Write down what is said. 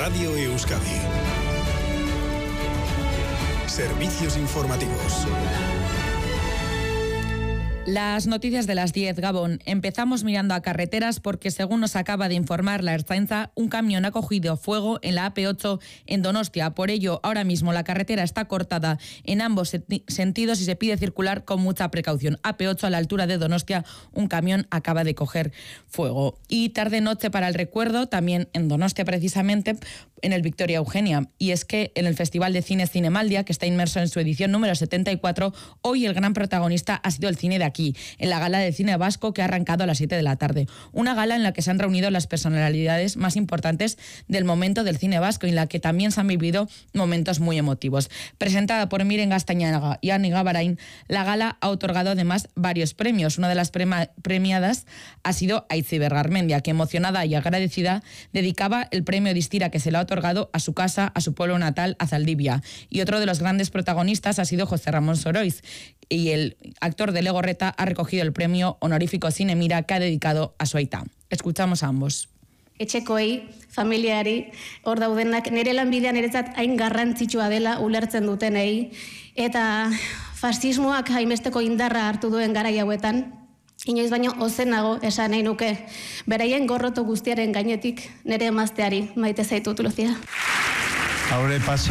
Radio Euskadi. Servicios informativos. Las noticias de las 10, Gabón. Empezamos mirando a carreteras porque, según nos acaba de informar la Ertzaintza, un camión ha cogido fuego en la AP8 en Donostia. Por ello, ahora mismo la carretera está cortada en ambos sentidos y se pide circular con mucha precaución. AP8 a la altura de Donostia, un camión acaba de coger fuego. Y tarde-noche para el recuerdo, también en Donostia precisamente, en el Victoria Eugenia. Y es que en el Festival de Cine Cinemaldia, que está inmerso en su edición número 74, hoy el gran protagonista ha sido el cine de aquí, en la gala de cine vasco que ha arrancado a las 7 de la tarde. Una gala en la que se han reunido las personalidades más importantes del momento del cine vasco y en la que también se han vivido momentos muy emotivos. Presentada por Miren Gaztañaga y Ani Gabarain, la gala ha otorgado además varios premios. Una de las premiadas ha sido Aitziber Garmendia, que emocionada y agradecida dedicaba el premio Distira que se le ha otorgado a su casa, a su pueblo natal, a Zaldivia. Y otro de los grandes protagonistas ha sido José Ramón Soroiz, y el actor de Legorreta ha recogido el premio honorífico Cine Mira que ha dedicado a su aita. Escuchamos a ambos. Etxekoei, familiari, hor daudenak, nire lanbidean niretzat hain garrantzitsua dela ulertzen dutenei, eta fascismoak hainbesteko indarra hartu duen garai hauetan, inoiz baino ozenago esan nahi nuke, beraien gorroto guztiaren gainetik nire emazteari maite zaitut, Lucia.